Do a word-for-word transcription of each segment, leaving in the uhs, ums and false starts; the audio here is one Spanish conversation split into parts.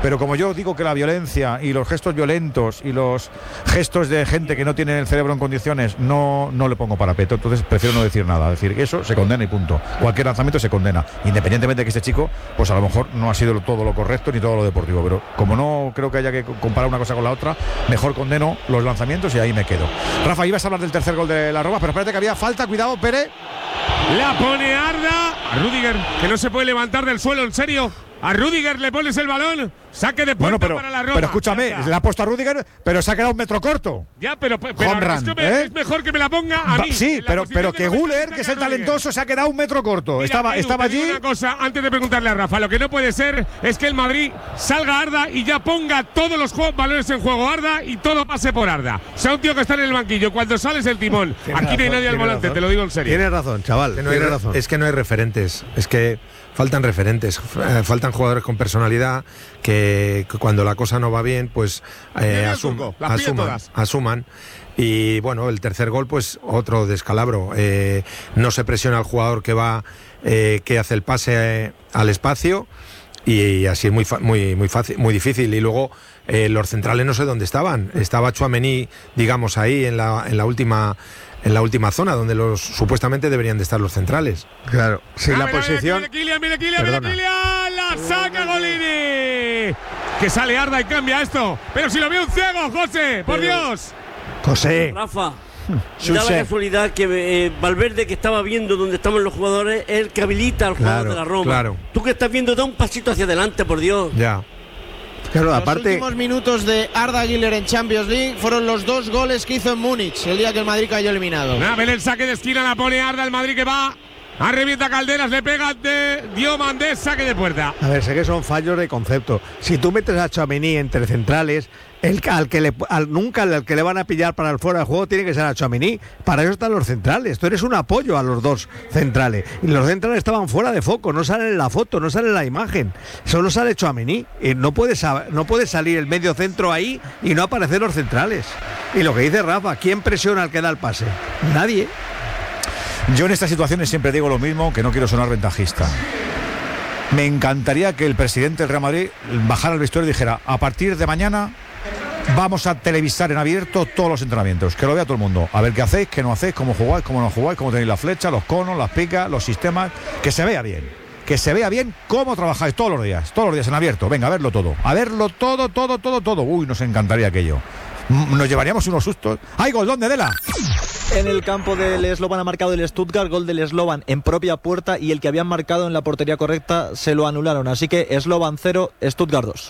pero como yo digo que la violencia y los gestos violentos y los gestos de gente que no tiene el cerebro en condiciones, no, no le pongo parapeto, entonces prefiero no decir nada, es decir, eso se condena y punto. Cualquier lanzamiento se condena, independientemente de que este chico, pues a lo mejor no ha sido todo lo correcto ni todo lo deportivo, pero como no creo que haya que comparar una cosa con la otra, mejor condeno los lanzamientos y ahí me quedo. Rafa, ibas a hablar del tercer gol de la Roma, pero espérate que había falta, cuidado, Pérez. La pone Arda a Rüdiger, que no se puede levantar del suelo, en serio. A Rüdiger le pones el balón, saque de puerta bueno, pero, para la Roma. Pero escúchame, le ha puesto a Rüdiger, pero se ha quedado un metro corto. Ya, pero, pero Honran, esto me, ¿eh? es mejor que me la ponga a mí. Va, sí, pero, pero que Güler, que es el talentoso, se ha quedado un metro corto. Mira, estaba Edu, estaba allí. Una cosa, antes de preguntarle a Rafa, lo que no puede ser es que el Madrid salga Arda y ya ponga todos los juegos, balones en juego Arda y todo pase por Arda. O sea, un tío que está en el banquillo, cuando sales el timón. Aquí no hay nadie al volante, razón. Te lo digo en serio. Tienes razón, chaval. Que no tiene hay, razón. Es que no hay referentes. Es que faltan referentes, eh, faltan jugadores con personalidad que, que cuando la cosa no va bien, pues eh, asum, asuman, asuman. Y bueno, el tercer gol, pues otro descalabro. Eh, no se presiona al jugador que va, eh, que hace el pase eh, al espacio. Y así es muy muy muy fácil, muy difícil. Y luego eh, los centrales no sé dónde estaban. Estaba Tchouaméni, digamos, ahí en la en la última en la última zona donde los supuestamente deberían de estar los centrales. Claro. Sí, ah, la mira, posición. Mira, Kylian, mira, Kylian, mira, Kylian, la saca Golini. Que sale Arda y cambia esto. Pero si lo veo un ciego, José, por Pero, Dios. José. Rafa. Da la casualidad que eh, Valverde, que estaba viendo dónde estaban los jugadores, es el que habilita al jugador claro, de la Roma. Claro. Tú que estás viendo, da un pasito hacia adelante, por Dios. Ya. Claro, los aparte, últimos minutos de Arda Güler en Champions League fueron los dos goles que hizo en Múnich el día que el Madrid cayó eliminado. A ver el saque de esquina, la pone Arda, el Madrid que va a revienta Calderas, le pega de Diomandé, saque de puerta. A ver, sé que son fallos de concepto. Si tú metes a Tchouaméni entre centrales, el, al que le, al, nunca al que le van a pillar para el fuera de juego tiene que ser a Tchouaméni. Para eso están los centrales. Tú eres un apoyo a los dos centrales. Y los centrales estaban fuera de foco, no salen en la foto, no salen en la imagen. Solo sale Tchouaméni. Y no puede, no puede salir el medio centro ahí y no aparecer los centrales. Y lo que dice Rafa, ¿quién presiona al que da el pase? Nadie. Yo en estas situaciones siempre digo lo mismo, que no quiero sonar ventajista. Me encantaría que el presidente del Real Madrid bajara al vestuario y dijera: a partir de mañana vamos a televisar en abierto todos los entrenamientos, que lo vea todo el mundo, a ver qué hacéis, qué no hacéis, cómo jugáis, cómo no jugáis, cómo tenéis la flecha, los conos, las picas, los sistemas, que se vea bien, que se vea bien cómo trabajáis todos los días, todos los días en abierto, venga, a verlo todo, a verlo todo, todo, todo, todo. Uy, nos encantaría aquello. Nos llevaríamos unos sustos. ¡Ay, gol! ¿Dónde, Dela? En el campo del Slovan ha marcado el Stuttgart, gol del Slovan en propia puerta, y el que habían marcado en la portería correcta se lo anularon, así que Slovan cero, Stuttgart dos.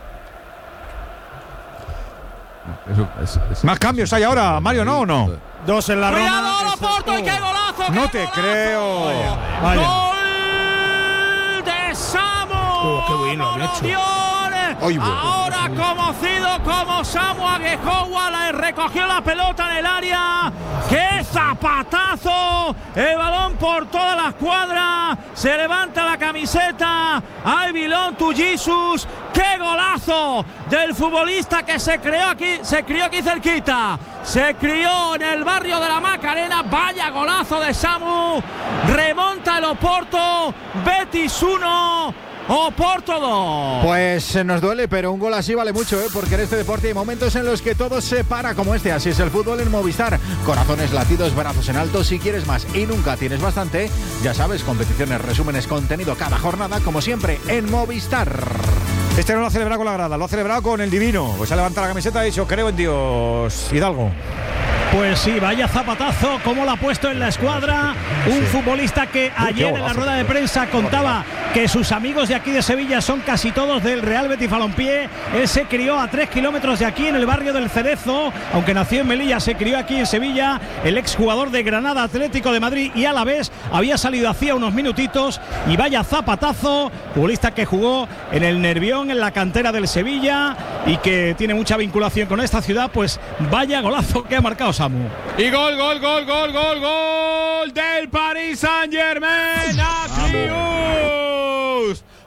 ¿Más cambios hay ahora, Mario, no o no? Dos en la Roma. ¡Cuidado, Loporto! ¡Y qué golazo! No qué te golazo! creo. Vaya. ¡Gol de Samu! Oh, qué bien lo han hecho. Oy, Ahora conocido como Samu Aguejoa, la recogió la pelota en el área. ¡Qué zapatazo! El balón por toda la escuadra. Se levanta la camiseta. I belong to Jesus. ¡Qué golazo del futbolista que se creó aquí, se crió aquí cerquita! Se crió en el barrio de la Macarena. Vaya golazo de Samu. Remonta el Oporto. Betis uno. Oporto dos. Pues nos duele, pero un gol así vale mucho, ¿eh? Porque en este deporte hay momentos en los que todo se para como este. Así es el fútbol en Movistar. Corazones latidos, brazos en alto. Si quieres más y nunca tienes bastante, ya sabes, competiciones, resúmenes, contenido cada jornada, como siempre, en Movistar. Este no lo ha celebrado con la grada, lo ha celebrado con el divino. Pues ha levantado la camiseta y ha dicho: creo en Dios. Hidalgo. Pues sí, vaya zapatazo, como lo ha puesto en la escuadra. Un sí. futbolista que ayer en la rueda de prensa contaba que sus amigos de aquí de Sevilla son casi todos del Real Betis Balompié. Él se crió a tres kilómetros de aquí, en el barrio del Cerezo. Aunque nació en Melilla, se crió aquí en Sevilla. El exjugador de Granada, Atlético de Madrid y Alavés había salido hacía unos minutitos. Y vaya zapatazo, futbolista que jugó en el Nervión, en la cantera del Sevilla, y que tiene mucha vinculación con esta ciudad. Pues vaya golazo que ha marcado Samu. Y gol, gol, gol, gol, gol, gol del Paris Saint-Germain. Atrius.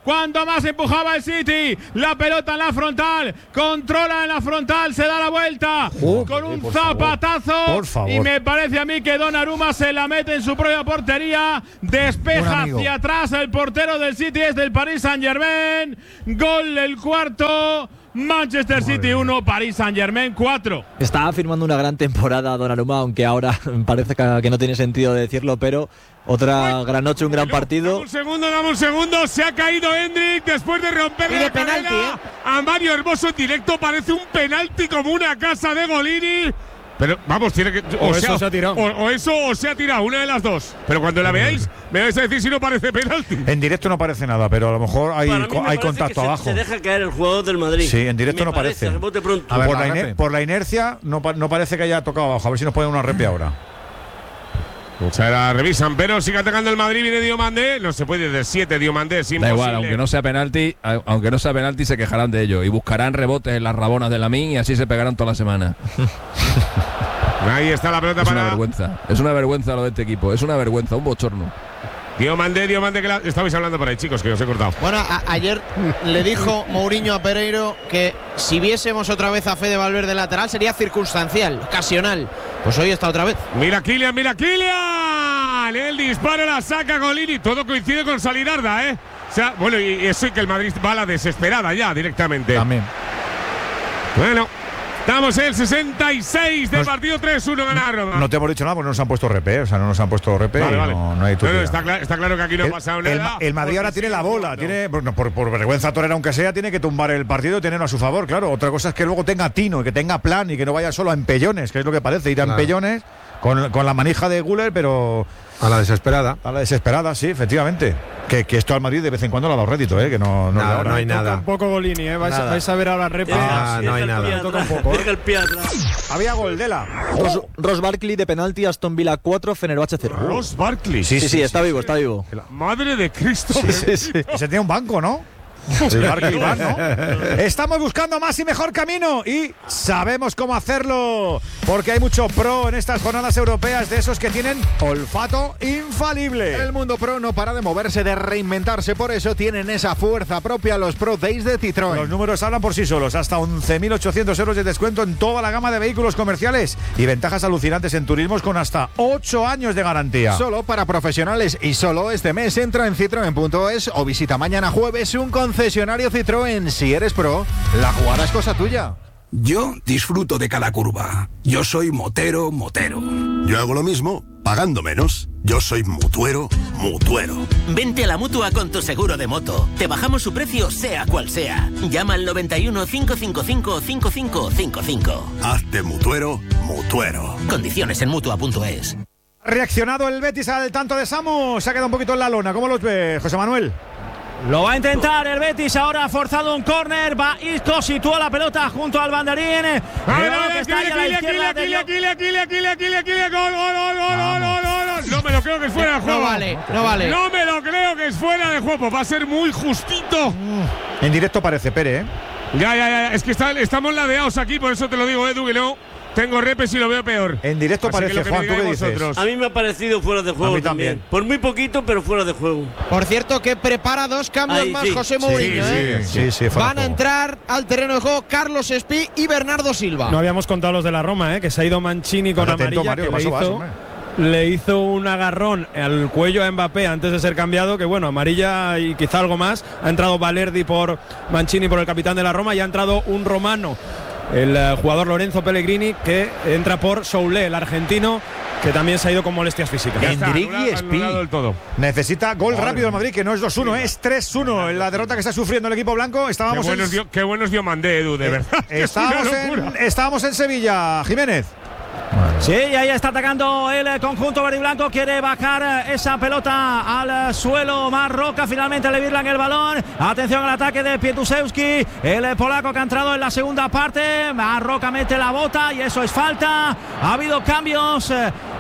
cuanto más empujaba el City. La pelota en la frontal, controla en la frontal, se da la vuelta uh, con un eh, zapatazo. Favor, por favor. Y me parece a mí que Donnarumma se la mete en su propia portería. Despeja hacia atrás el portero del City, es del Paris Saint-Germain. Gol el cuarto. Manchester City uno, Paris Saint-Germain cuatro. Está firmando una gran temporada Donnarumma, aunque ahora parece que no tiene sentido decirlo, pero otra Uy, gran noche, un gran no, partido. Dame un segundo, dame un segundo. Se ha caído Hendrik después de romperle de la penalti, carrera ¿eh? a Mario Hermoso en directo. Parece un penalti como una casa de Golini. Pero vamos, tiene que. O, o eso se ha tirado. O, o eso o se ha tirado, una de las dos. Pero cuando la veáis, me vais a decir si no parece penalti. En directo no parece nada, pero a lo mejor hay, hay contacto se, abajo. Se deja caer el jugador del Madrid. Sí, en directo me no parece. parece. A ver, por, la iner por la inercia, no, no parece que haya tocado abajo. A ver si nos ponen una repe ahora. O sea, la revisan, pero sigue atacando el Madrid, viene Diomandé. No se puede de siete Diomandé, es imposible. Da igual, aunque no sea penalti, aunque no sea penalti, se quejarán de ello y buscarán rebotes en las rabonas de Lamine y así se pegarán toda la semana. Ahí está la pelota es para. Es una vergüenza, es una vergüenza lo de este equipo, es una vergüenza, un bochorno. Diomandé, Diomandé, que la... estabais hablando por ahí, chicos, que os he cortado. Bueno, a ayer le dijo Mourinho a Pereiro que si viésemos otra vez a Fede Valverde lateral sería circunstancial, ocasional. Pues hoy está otra vez. Mira Kylian, mira Kylian. El disparo la saca Golini. Todo coincide con salir Arda, ¿eh? O sea, bueno, y eso y que el Madrid va a la desesperada ya directamente. También. Bueno. Estamos en el sesenta y seis del partido, tres uno gana Roma. No te hemos dicho nada porque no nos han puesto repe, o sea, no nos han puesto repe. Vale, vale. No, no hay no, no, está, cl está claro que aquí no el, ha pasado el, nada. El Madrid ahora tiene la bola, tiene por, por, por vergüenza torera aunque sea, tiene que tumbar el partido y tenerlo a su favor, claro. Otra cosa es que luego tenga tino y que tenga plan y que no vaya solo a empellones, que es lo que parece, ir a claro. empellones con, con la manija de Güler, pero… A la desesperada. A la desesperada, sí, efectivamente. Que, que esto al Madrid de vez en cuando le ha dado rédito, ¿eh? Que no, no, no, no hay nada. Tampoco Golini, ¿eh? Vais, vais a ver ahora repa. Ah, no hay nada. Toca un poco, ¿eh? el pie atrás. Había gol de la. Ross, Ross Barkley de penalti, Aston Villa cuatro, Fenerbahce cero. Ross Barkley. Sí, sí, sí, sí está sí, vivo, sí. está vivo. Madre de Cristo. Sí, sí, sí. Se tiene un banco, ¿no? El Barkley Iván, ¿no? Estamos buscando más y mejor camino y sabemos cómo hacerlo porque hay mucho pro en estas jornadas europeas, de esos que tienen olfato infalible. El mundo pro no para de moverse, de reinventarse, por eso tienen esa fuerza propia los Pro Days de Citroën. Los números hablan por sí solos, hasta once mil ochocientos euros de descuento en toda la gama de vehículos comerciales y ventajas alucinantes en turismos con hasta ocho años de garantía. Solo para profesionales y solo este mes. Entra en citroen punto es o visita mañana jueves un concesionario Citroën. Si eres pro, la jugada es cosa tuya. Yo disfruto de cada curva. Yo soy motero, motero. Yo hago lo mismo, pagando menos. Yo soy mutuero, mutuero. Vente a la Mutua con tu seguro de moto. Te bajamos su precio sea cual sea. Llama al noventa y uno, cinco cinco cinco, cinco cinco cinco cinco. Hazte mutuero, mutuero. Condiciones en mutua punto es. Reaccionado el Betis al tanto de Samu. Se ha quedado un poquito en la lona. ¿Cómo los ves, José Manuel? Lo va a intentar el Betis, ahora ha forzado un córner, va Isco, sitúa la pelota junto al banderín. No me lo creo que es fuera de juego. No vale, no vale. No me lo creo que es fuera de juego, va a ser muy justito. En directo parece Pere, ¿eh? Ya, ya, ya, es que está, estamos ladeados aquí, por eso te lo digo, Edu, que no tengo repes y lo veo peor. En directo Así parece, Juan, ¿tú qué dices? Vosotros. A mí me ha parecido fuera de juego también. también. Por muy poquito, pero fuera de juego. Por cierto, que prepara dos cambios Ahí, más sí. José Mourinho. Sí, ¿eh? sí, sí, sí, Van a entrar al terreno de juego Carlos Espí y Bernardo Silva. No habíamos contado los de la Roma, ¿eh? Que se ha ido Mancini con Atento, amarilla, Mario, que que le vas, hizo, le hizo un agarrón al cuello a Mbappé antes de ser cambiado, que bueno, amarilla y quizá algo más. Ha entrado Valerdi por Mancini, por el capitán de la Roma, y ha entrado un romano, el uh, jugador Lorenzo Pellegrini, que entra por Soule, el argentino, que también se ha ido con molestias físicas. Endrick y Espí. Necesita gol Madre. rápido el Madrid, que no es dos uno, sí. es tres uno. En la derrota que está sufriendo el equipo blanco. Estábamos qué buenos, en... dio, qué buenos dio Mandé, Edu, de eh, verdad. Estábamos en, estábamos en Sevilla, Jiménez. Sí, y ahí está atacando el conjunto verde y blanco. Quiere bajar esa pelota al suelo. Marroca, finalmente le virlan el balón. Atención al ataque de Pietusewski, el polaco que ha entrado en la segunda parte. Marroca mete la bota y eso es falta. Ha habido cambios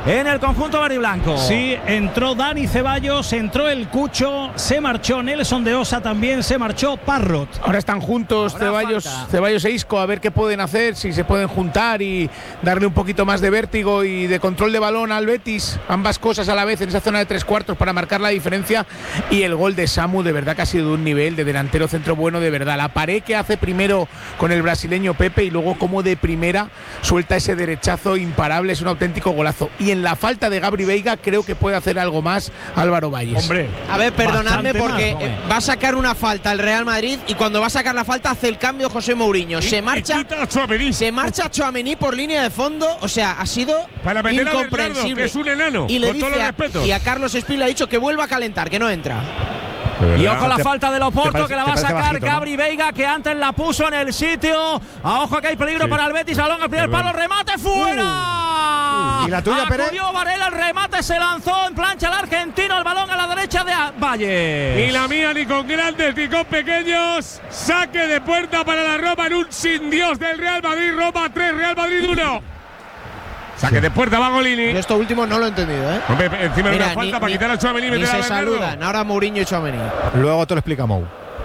en el conjunto verde y blanco. Sí, entró Dani Ceballos, entró el Cucho, se marchó Nelson de Osa también, se marchó Parrot. Ahora están juntos Ceballos, Ceballos e Isco, a ver qué pueden hacer, si se pueden juntar y darle un poquito más de vértigo y de control de balón al Betis, ambas cosas a la vez en esa zona de tres cuartos para marcar la diferencia. Y el gol de Samu de verdad que ha sido de un nivel de delantero centro bueno de verdad. La pared que hace primero con el brasileño Pepe y luego como de primera suelta ese derechazo imparable, es un auténtico golazo. Y en la falta de Gabri Veiga creo que puede hacer algo más Álvaro Valles. Hombre, a ver, perdonadme porque más, va a sacar una falta el Real Madrid y cuando va a sacar la falta hace el cambio José Mourinho. Se marcha se marcha Tchouaméni por línea de fondo, o sea, ha sido para meter incomprensible. A Bernardo, que es un enano, y le con dice todos los a, respetos. Y a Carlos Espín le ha dicho que vuelva a calentar, que no entra. Y ojo la falta de Loporto, parece, que la va a sacar bajito, Gabri, ¿no? Veiga, que antes la puso en el sitio. A ojo que hay peligro sí. para el Betis. Balón al primer palo, remate fuera. Uh. ¿Y la tuya, Pérez? Acudió Varela, el remate se lanzó en plancha el argentino. El balón a la derecha de Valle. Y la mía ni con grandes ni con pequeños. Saque de puerta para la Roma en un sin Dios del Real Madrid. Roma tres, Real Madrid uno. Saque sí. de puerta, va Golini. Yo esto último no lo he entendido, ¿eh? Hombre, encima de una falta ni, para quitar a Tchouaméni. Ni se saludan, ahora Mourinho y Tchouaméni. Luego te lo explica Mou.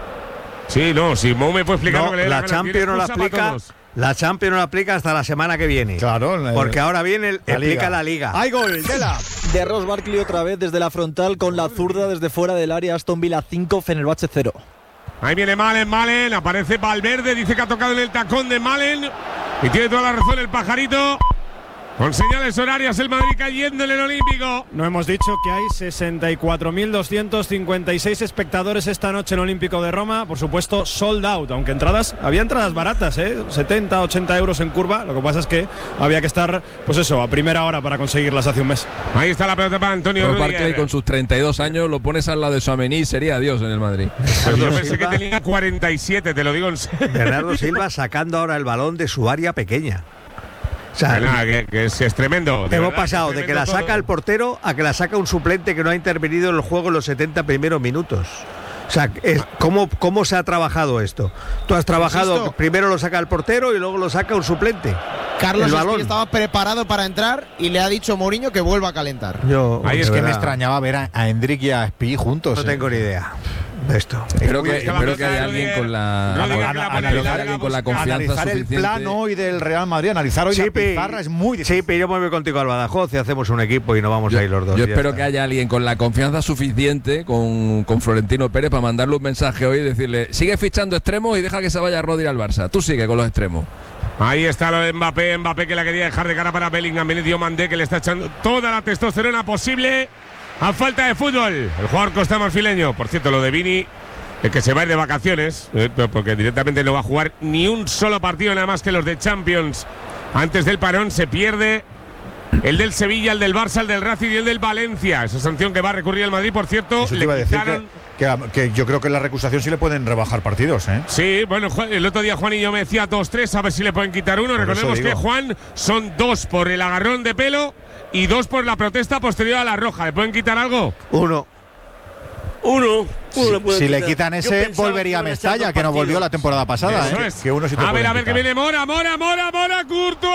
Sí, no, si Mou me puede explicar no, lo que le la da Champions no la aplica. La Champions no la aplica hasta la semana que viene. Claro. Porque ahora viene el la explica Liga. la Liga. ¡Hay gol! ¡Dela! De Ross Barkley otra vez desde la frontal con la zurda desde fuera del área. Aston Villa cinco, Fenerbahce cero. Ahí viene Malen, Malen. Aparece Valverde. Dice que ha tocado en el tacón de Malen. Y tiene toda la razón el pajarito. Con señales horarias el Madrid cayendo en el Olímpico. No hemos dicho que hay sesenta y cuatro mil doscientos cincuenta y seis espectadores esta noche en Olímpico de Roma. Por supuesto, sold out. Aunque entradas, había entradas baratas, ¿eh? setenta, ochenta euros en curva. Lo que pasa es que había que estar, pues eso, a primera hora para conseguirlas hace un mes. Ahí está la pelota para Antonio Rudiger. Barkley con sus treinta y dos años lo pones al lado de Tchouaméni, sería Dios en el Madrid. Yo pensé que tenía cuarenta y siete, te lo digo en serio. Bernardo Silva sacando ahora el balón de su área pequeña. O sea, que, nada, que, que es, es tremendo. Hemos verdad, pasado de que la saca todo. el portero a que la saca un suplente que no ha intervenido en el juego en los setenta primeros minutos. O sea, es, ¿cómo, ¿cómo se ha trabajado esto? Tú has trabajado, Insisto. primero lo saca el portero y luego lo saca un suplente. Carlos Espí estaba preparado para entrar y le ha dicho Mourinho que vuelva a calentar. Yo, Ahí es que verdad. me extrañaba ver a, a Hendrik y a Espí juntos. No eh. tengo ni idea de esto. Espero que, espero que haya alguien con la, no, no, analizar, alguien con la confianza analizar suficiente. el plan hoy del Real Madrid, analizar hoy sí, la pizarra es muy difícil. Sí, pero yo me voy contigo al Badajoz y hacemos un equipo y no vamos yo, a ir los dos. Yo espero está. que haya alguien con la confianza suficiente con, con Florentino Pérez para mandarle un mensaje hoy y decirle, sigue fichando extremos y deja que se vaya Rodri al Barça. Tú sigue con los extremos. Ahí está lo de Mbappé, Mbappé que la quería dejar de cara para Bellingham, Benedito Mandé que le está echando toda la testosterona posible a falta de fútbol. El jugador costamarfileño, por cierto, lo de Vini, el que se va a ir de vacaciones, eh, porque directamente no va a jugar ni un solo partido nada más que los de Champions. Antes del parón se pierde el del Sevilla, el del Barça, el del Racing y el del Valencia. Esa sanción que va a recurrir el Madrid, por cierto. Eso te iba a decir que, que, que yo creo que en la recusación sí le pueden rebajar partidos, ¿eh? Sí, bueno, el otro día Juanillo me decía dos tres, a ver si le pueden quitar uno. Por Recordemos que Juan son dos por el agarrón de pelo y dos por la protesta posterior a la roja. ¿Le pueden quitar algo? Uno. Uno. uno si, si le quitan ese, volvería a Mestalla, que no volvió la temporada pasada. ¿eh? Es. Que uno sí te a ver, a ver, quitar. que viene Mora, Mora, Mora, Mora, Courtois.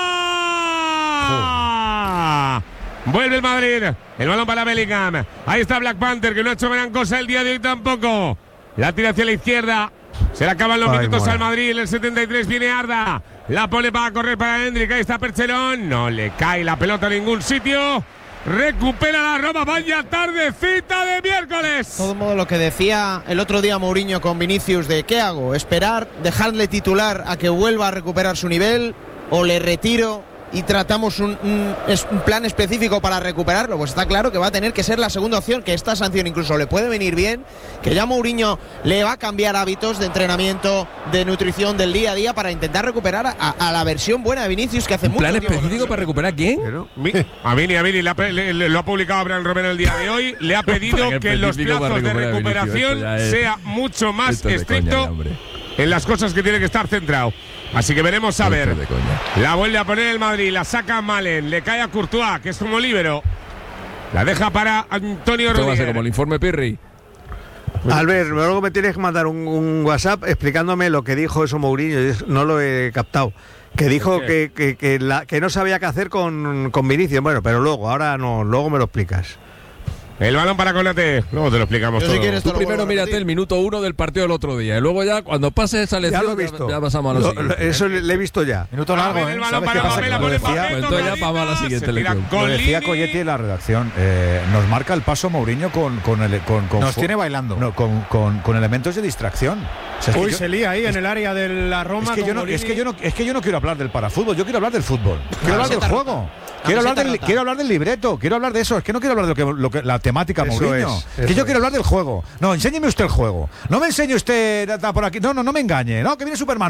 Oh. Vuelve el Madrid. El balón para Bellingham. Ahí está Black Panther, que no ha hecho gran cosa el día de hoy tampoco. La tira hacia la izquierda. Se le acaban los Ay, minutos mora. al Madrid. En el setenta y tres viene Arda. La pone para correr para Hendrik. Ahí está Percherón. No le cae la pelota a ningún sitio. Recupera la Roma, vaya tardecita de miércoles. De todo modo, lo que decía el otro día Mourinho con Vinicius de ¿qué hago? ¿Esperar, dejarle titular a que vuelva a recuperar su nivel o le retiro y tratamos un, un, un plan específico para recuperarlo? Pues está claro que va a tener que ser la segunda opción, que esta sanción incluso le puede venir bien, que ya Mourinho le va a cambiar hábitos de entrenamiento, de nutrición del día a día para intentar recuperar a, a la versión buena de Vinicius, que hace mucho tiempo. ¿Plan específico para recuperar a quién? A Vini, a Vini, le ha, le, le, lo ha publicado Abraham Romero el día de hoy, le ha pedido que los plazos de recuperación es, sea mucho más estricto coña, en las cosas que tiene que estar centrado. Así que veremos a ver. La vuelve a poner el Madrid, la saca Malen, le cae a Courtois, que es como líbero. La deja para Antonio Rudiger. Va a ser como el informe Pirri. Albert, luego me tienes que mandar un, un WhatsApp explicándome lo que dijo eso Mourinho, no lo he captado. Que dijo que, que, que, la, que no sabía qué hacer con, con Vinicius. Bueno, pero luego, ahora no, luego me lo explicas. El balón para Konate, luego te lo explicamos. Yo todo. Si quieres, Tú primero mírate el minuto uno del partido del otro día y luego ya cuando pase esa lección ya, lo he visto. ya, ya pasamos a lo, lo siguiente. Lo, eso le he visto ya. Minuto largo, ¿eh? ¿Sabes qué pasa? Lo decía, pues entonces ya pasamos a la siguiente lección. Lo decía Colletti en la redacción. Eh, nos marca el paso Mourinho con, con, el, con, con Nos tiene bailando. No, con, con, con elementos de distracción. O sea, es Uy, que yo, se lía ahí es, en el área de la Roma. Es que, yo no, es, que yo no, es que yo no quiero hablar del parafútbol, yo quiero hablar del fútbol. Quiero hablar del juego. Quiero hablar del, quiero hablar del libreto, quiero hablar de eso. Es que no quiero hablar de lo que, lo que la temática eso Mourinho. Es, es que yo es. quiero hablar del juego. No, enséñeme usted el juego. No me enseñe usted por aquí. No, no, no me engañe. No, que viene Superman.